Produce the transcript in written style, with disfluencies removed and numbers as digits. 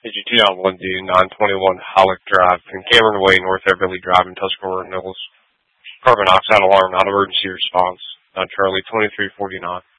AG2 on 1D, 921 Hollick Drive, in Cameron Way, North Everly Drive in Tuscarora Mills. Carbon monoxide alarm, not emergency response. Charlie 2349.